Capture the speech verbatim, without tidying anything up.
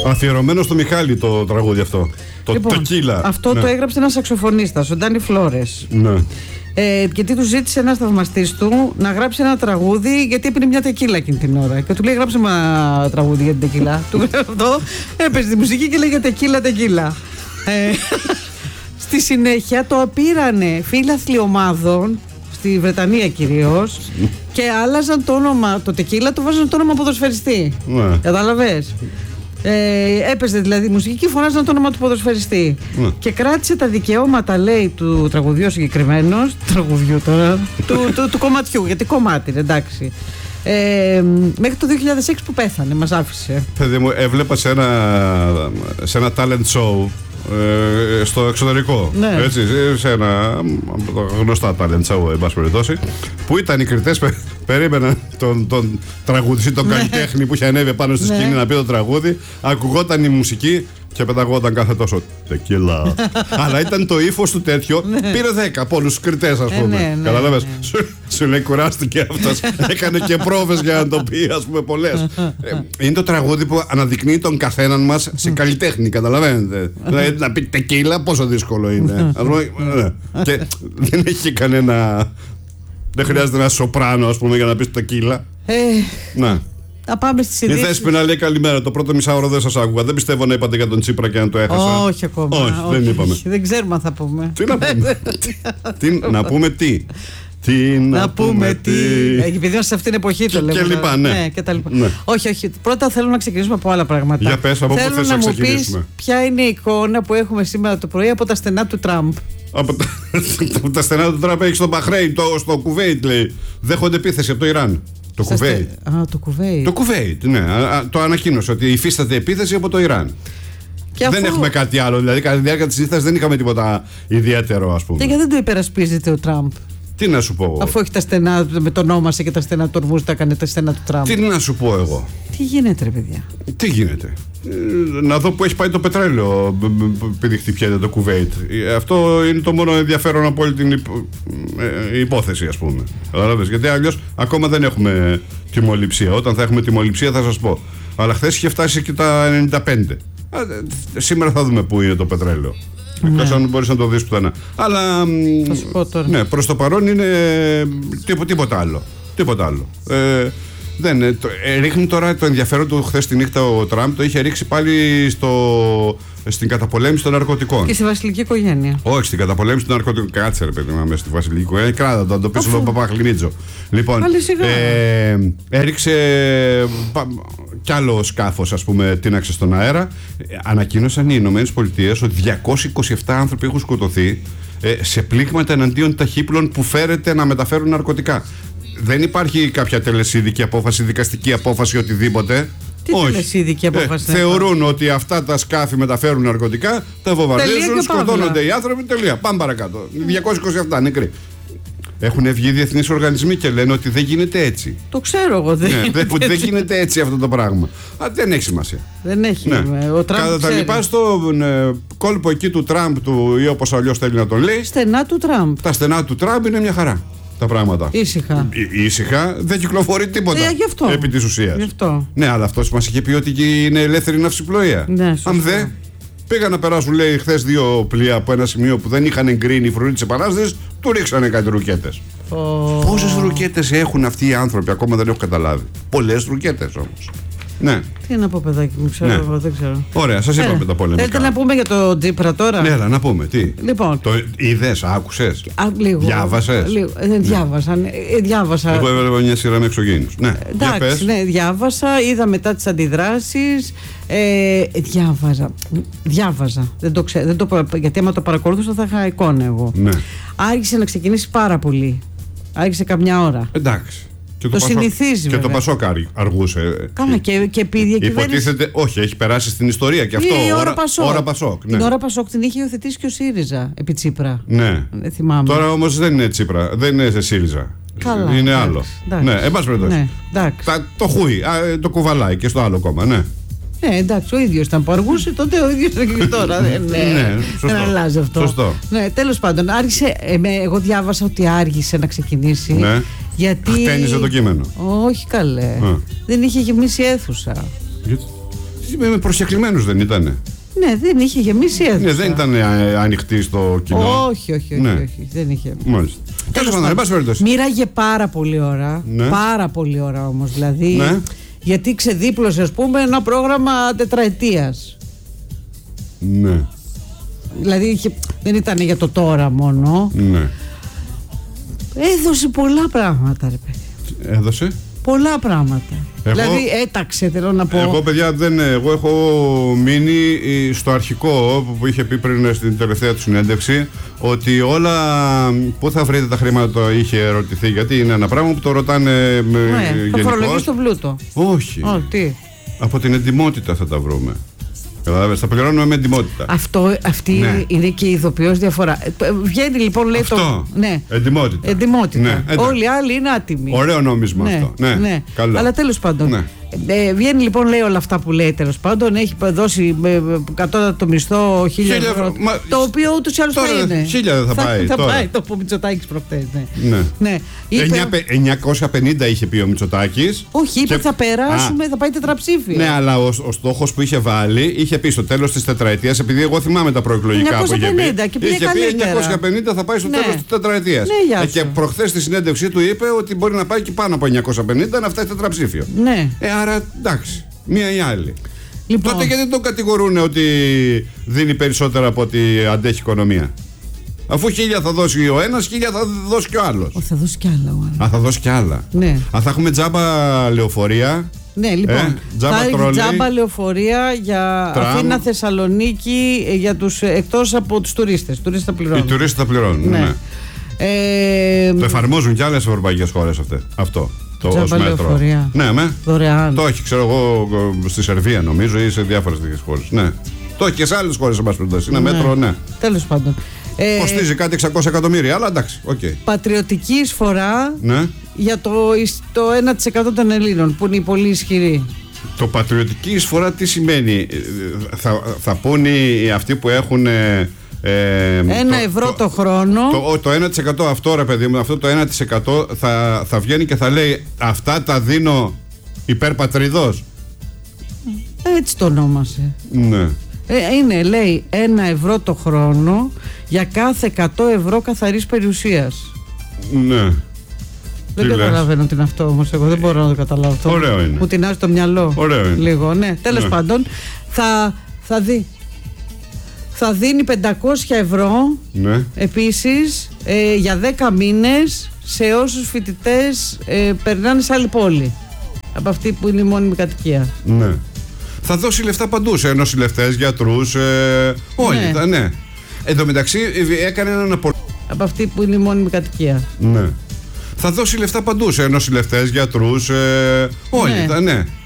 Αφιερωμένο στο Μιχάλη το τραγούδι αυτό. Το λοιπόν, Τεκίλα. Αυτό ναι. το έγραψε ένας σαξοφωνίστας, ο Ντάνι Φλόρες. Ναι. Ε, γιατί του ζήτησε ένας θαυμαστής του να γράψει ένα τραγούδι, γιατί έπινε μια τεκίλα εκείνη την ώρα. Και του λέει: γράψε ένα τραγούδι για την τεκίλα. Του γράψε αυτό, έπαιζε τη μουσική και λέγε τεκίλα, τεκίλα. Ε, στη συνέχεια το πήρανε φίλαθλοι ομάδων, στη Βρετανία κυρίως, και άλλαζαν το όνομα, το τεκίλα το βάζαν το όνομα ποδοσφαιριστή. Ναι. Κατάλαβες. Ε, έπαιζε δηλαδή μουσική και φωνάζαν το όνομα του ποδοσφαιριστή. Ναι. Και κράτησε τα δικαιώματα, λέει, του τραγουδιού συγκεκριμένος. Τραγουδιού τώρα. του, του, του κομματιού, γιατί κομμάτι, εντάξει. Ε, μέχρι το δύο χιλιάδες έξι που πέθανε, μας άφησε. Παιδί μου, έβλεπα σε ένα, σε ένα talent show ε, στο εξωτερικό. Ναι. Έτσι, σε ένα από τα γνωστά talent show, εν πάση περιπτώσει, που ήταν οι κριτές, πε, περίμεναν τον, τον τραγουδιστή, τον ναι. καλλιτέχνη που είχε ανέβει πάνω στη σκηνή ναι. να πει το τραγούδι, ακουγόταν η μουσική και πεταγόταν κάθε τόσο τεκίλα. Αλλά ήταν το ύφος του τέτοιο. Πήρε δέκα από όλους τους κριτές, ας πούμε. Ε, ναι, ναι, Καταλάβες. Ναι. Σου, σου λέει κουράστηκε αυτός. Έκανε και πρόβες για να το πει, ας πούμε, πολλές. Είναι το τραγούδι που αναδεικνύει τον καθέναν μας σε καλλιτέχνη. Καταλαβαίνετε. Δηλαδή να πει τεκίλα, πόσο δύσκολο είναι. Και δεν έχει κανένα. Δεν χρειάζεται ένα σοπράνο, ας πούμε, για να πει τεκίλα. Να. Να πάμε στις ειδήσεις. Η Δέσποινα λέει καλημέρα. Το πρώτο μισάωρο δεν σας άκουγα. Δεν πιστεύω να είπατε για τον Τσίπρα και αν το έχασα. Όχι ακόμα. Όχι, όχι, δεν είπαμε. Δεν ξέρουμε αν θα πούμε. Τι να πούμε. τι, να πούμε τι. Τι να, να πούμε, πούμε τι. Επειδή είμαστε σε αυτήν την εποχή το λέμε. Και λοιπά, ναι. ναι, και τα λοιπά. Ναι. Όχι, όχι. Πρώτα θέλω να ξεκινήσουμε από άλλα πράγματα. Για πες, από πού θες να, να ξεκινήσουμε. Πεις ποια είναι η εικόνα που έχουμε σήμερα το πρωί από τα στενά του Τραμπ. Από τα, τα στενά του Τραμπ έχει στο Μπαχρέιν, το, στο Κουβέιτ, λέει. Δέχονται επίθεση από το Ιράν. Το Κουβέιτ. Α, το Κουβέιτ. Το Κουβέιτ, ναι. Το ανακοίνωσε ότι υφίσταται επίθεση από το Ιράν. Και δεν αφού... έχουμε κάτι άλλο. Δηλαδή, κατά τη διάρκεια τη συζήτηση δεν είχαμε τίποτα ιδιαίτερο, ας πούμε. Και γιατί δεν το υπερασπίζεται ο Τραμπ. Τι να σου πω εγώ. Αφού έχει τα στενά, με το ονόμασε και τα στενά του ορμούς, τα έκανε τα στενά του Τραμπ. Τι να σου πω εγώ. Τι γίνεται, ρε παιδιά. Τι γίνεται. Να δω που έχει πάει το πετρέλαιο, επειδή χτυπιέται το Κουβέιτ. Αυτό είναι το μόνο ενδιαφέρον από όλη την υπόθεση, ας πούμε. Γιατί αλλιώς ακόμα δεν έχουμε τιμοληψία. Όταν θα έχουμε τιμοληψία θα σας πω. Αλλά χθες είχε φτάσει και τα ενενήντα πέντε. Σήμερα θα δούμε πού είναι το πετρέλαιο. Εκτός αν μπορείς να το δεις πουθενά. Αλλά θα σου πω τώρα. Ναι, προς το παρόν είναι τίποτα, τίποτα άλλο. Τίποτα άλλο. Ε, δεν, το, ε, ρίχνει τώρα το ενδιαφέρον του χθες τη νύχτα ο Τραμπ, το είχε ρίξει πάλι στο, στην καταπολέμηση των ναρκωτικών. Και στη βασιλική οικογένεια. Όχι, στην καταπολέμηση των ναρκωτικών. Κάτσε ρε παιδί μου, μέσα στη βασιλική οικογένεια. Κράτα το, το πίσω από Παπαχλινίτζο. Λοιπόν, ε, έριξε πα, κι άλλο σκάφος, ας πούμε, τίναξε στον αέρα. Ε, ανακοίνωσαν οι Ηνωμένες Πολιτείες ότι διακόσιοι είκοσι επτά άνθρωποι έχουν σκοτωθεί ε, σε πλήγματα εναντίον ταχύπλων που φέρεται να μεταφέρουν ναρκωτικά. Δεν υπάρχει κάποια τελεσίδικη απόφαση, δικαστική απόφαση, οτιδήποτε. Τι τελεσίδικη απόφαση. Ε, θεωρούν ότι αυτά τα σκάφη μεταφέρουν ναρκωτικά, τα βομβαρδίζουν, σκοτώνονται οι άνθρωποι. Τελεία. Πάμε παρακάτω. διακόσιοι είκοσι επτά νεκροί. Έχουν βγει διεθνείς οργανισμοί και λένε ότι δεν γίνεται έτσι. Το ξέρω εγώ. Δεν, ναι, δεν, δεν γίνεται έτσι αυτό το πράγμα. Α, δεν έχει σημασία. Δεν έχει. Ναι. Ο Τραμπ κατά τα λοιπά, στον ε, κόλπο εκεί του Τραμπ του, ή όπως αλλιώς θέλει να τον λέει. Στενά του Τραμπ. Τα στενά του Τραμπ είναι μια χαρά. Τα πράγματα. Ήσυχα. Ή, ήσυχα, δεν κυκλοφορεί τίποτα. Ε, γι' αυτό. Επί της ουσίας. Γι' αυτό. Ναι, αλλά αυτός μας είχε πει ότι είναι ελεύθερη ναυσιπλοεία. Ναι, αν δε. Πήγαν να περάσουν, λέει, χθες δύο πλοία από ένα σημείο που δεν είχαν εγκρίνει οι φρουροί της Επανάστασης, του ρίξανε κάτι ρουκέτες. Oh. Πόσες ρουκέτες έχουν αυτοί οι άνθρωποι, ακόμα δεν έχω καταλάβει. Πολλές ρουκέτες όμως. Ναι. Τι να πω, παιδάκι μου, ξέρω, ναι. εγώ δεν ξέρω. Ωραία, σας είπαμε τα πολεμικά. Θέλετε να πούμε για το Τσίπρα τώρα. Ναι, να πούμε, τι. Λοιπόν. Το είδες, άκουσες. Α, λίγο. Διάβασες. Λίγο. Ε, διάβασα. Ναι. Ε, διάβασα. Εγώ έβλεπα μια σειρά με εξωγήινους. Ναι, εντάξει, ναι, διάβασα, είδα μετά τις αντιδράσεις. Ε, διάβαζα. Διάβαζα. Δεν το ξέρω, δεν το, γιατί άμα το παρακολουθούσα θα είχα εικόνα εγώ. Ναι. Άρχισε να ξεκινήσει πάρα πολύ. Άρχισε καμιά ώρα. Εντάξει. Και το, το συνηθίζει, και βέβαια. το Πασόκ αργούσε. Καλά, και, και επειδή υποτίθεται, όχι, έχει περάσει στην ιστορία και αυτό. Η ώρα, ώρα Πασόκ. Ώρα Πασόκ, ναι. Την ώρα Πασόκ την είχε υιοθετήσει και ο ΣΥΡΙΖΑ επί Τσίπρα. Ναι. Δεν θυμάμαι. Τώρα όμως δεν είναι Τσίπρα, δεν είναι σε ΣΥΡΙΖΑ. Καλά. Είναι εντάξει, άλλο. Εντάξει. Ναι, εν πάση περιπτώσει. Ναι, το χούι, α, το κουβαλάει και στο άλλο κόμμα, ναι. Ναι, εντάξει, ο ίδιος ήταν που αργούσε, τότε ο ίδιος ήταν και τώρα. Δεν, ναι, ναι, δεν αλλάζει αυτό. Σωστό. Ναι, τέλος πάντων, άρχισε, ε, εγώ διάβασα ότι άργησε να ξεκινήσει. Ναι. Γιατί. Χτένιζε το κείμενο. Όχι καλέ. Α. Δεν είχε γεμίσει αίθουσα. Γιατί? Με προσκεκλημένους δεν ήτανε? Ναι, δεν είχε γεμίσει αίθουσα. Ναι, δεν ήταν ανοιχτή στο κοινό. Όχι, όχι, όχι, ναι. όχι δεν είχε. Μάλιστα. Τέλος πάντων, εν πάση περιπτώσει. Μοίραγε πάρα πολύ ώρα. Ναι. Πάρα πολύ ώρα όμως. Δηλαδή, ναι. γιατί ξεδίπλωσε, ας πούμε, ένα πρόγραμμα τετραετίας. Ναι. Δηλαδή, είχε, δεν ήταν για το τώρα μόνο. Ναι. Έδωσε πολλά πράγματα, ρε παιδί. Έδωσε. Πολλά πράγματα. Εγώ, δηλαδή έταξε, θέλω να πω. Εγώ, παιδιά, δεν, εγώ έχω μείνει στο αρχικό που είχε πει πριν στην τελευταία του συνέντευξη, ότι όλα πού θα βρείτε τα χρήματα είχε ερωτηθεί. Γιατί είναι ένα πράγμα που το ρωτάνε ναι, γενικώς. Θα φορολογείς τον πλούτο. Όχι. Oh, τι? Από την εντιμότητα θα τα βρούμε. Θα πληρώνουμε με εντιμότητα. Αυτό, αυτή ναι. είναι και η ειδοποιώς διαφορά. Βγαίνει λοιπόν, λέει αυτό. Το. Ναι. Εντιμότητα. Εντιμότητα. Ναι. Όλοι οι άλλοι είναι άτιμοι. Ωραίο νόμισμα ναι. αυτό. Ναι. Ναι. Καλό. Αλλά τέλος πάντων. Ναι. Ε, βγαίνει λοιπόν, λέει όλα αυτά που λέει, τέλος πάντων. Έχει δώσει κατώτατο μισθώ χίλια ευρώ. Μα, το οποίο ούτως ή άλλως θα είναι. Χίλια δεν θα, θα πάει. Θα τώρα. πάει το που ο Μητσοτάκης προχτές. Ναι. Ναι. Ναι. Είπε... εννιακόσια πενήντα είχε πει ο Μητσοτάκης. Όχι, είπε και... θα περάσουμε, Α. θα πάει τετραψήφια. Ναι, αλλά ο, ο στόχος που είχε βάλει είχε πει στο τέλος της τετραετίας, επειδή εγώ θυμάμαι τα προεκλογικά που είχε πει. Και είχε πει εννιακόσια πενήντα θα πάει στο ναι. τέλος της τετραετίας. Ναι, ε, και προχθές στη συνέντευξή του είπε ότι μπορεί να πάει και πάνω από εννιακόσια πενήντα να φτάσει τετραψήφιο. Ναι. Ε, άρα εντάξει. Μία ή άλλη. Λοιπόν. Τότε γιατί τον κατηγορούν ότι δίνει περισσότερα από ότι αντέχει η οικονομία? Αφού χίλια θα δώσει ο ένας, χίλια θα δώσει και ο άλλος. Ο, θα δώσει κι άλλα ο άλλος. Α, θα δώσει κι άλλα. Ναι. Α, θα έχουμε τζάμπα λεωφορεία. Ναι, λοιπόν. Ε, τζάμπα θα τρόλι, τζάμπα λεωφορεία για τραμ. Αθήνα, Θεσσαλονίκη, για τους, εκτός από τους τουρίστες. Τουρίστες θα πληρώνουν. Οι τουρίστες θα πληρώνουν, ναι. ναι. Ε, το εφαρμόζουν κι άλλες ευρωπαϊκές χώρες αυτό. Το ως μέτρο. Ναι, με. Δωρεάν. Το έχει, ξέρω εγώ, στη Σερβία νομίζω ή σε διάφορες τέτοιες χώρες. Ναι. Το έχει και σε άλλες χώρες, εν πάση περιπτώσει. Είναι ναι. μέτρο, ναι. Τέλος πάντων. Ε, Κοστίζει κάτι εξακόσια εκατομμύρια, αλλά εντάξει, οκ. Okay. Πατριωτική εισφορά ναι. για το, το ένα τοις εκατό των Ελλήνων, που είναι η πολύ ισχυρή. Το πατριωτική εισφορά τι σημαίνει? Θα, θα πούνε αυτοί που έχουν. Ε, ένα το, ευρώ το, το χρόνο. Το, το ένα τοις εκατό αυτό, ρε παιδί μου, αυτό το ένα τοις εκατό θα, θα βγαίνει και θα λέει αυτά τα δίνω υπέρ πατριδός. Έτσι το ονόμασε. Ναι. Ε, είναι, λέει, ένα ευρώ το χρόνο για κάθε εκατό ευρώ καθαρής περιουσίας. Ναι. Δεν τι καταλαβαίνω τι είναι αυτό όμως, εγώ δεν μπορώ να το καταλάβω αυτό. Ωραίο είναι. Μου τεινάζει το μυαλό. Ωραίο είναι. Λίγο, ναι. Τέλος ναι. πάντων, θα, θα δει. Θα δίνει πεντακόσια ευρώ ναι. επίσης ε, για δέκα μήνες σε όσους φοιτητές ε, περνάνε σε άλλη πόλη από αυτή που είναι η μόνιμη κατοικία. Ναι. Θα δώσει λεφτά παντού σε νοσηλευτές, γιατρούς, ε, όλοι. Ναι. Θα, ναι. Εν τω μεταξύ έκανε έναν απο... από αυτή που είναι η μόνιμη κατοικία. Ναι. Θα δώσει λεφτά παντού σε νοσηλευτές, γιατρούς, ε, όλοι. Ναι. Θα, ναι.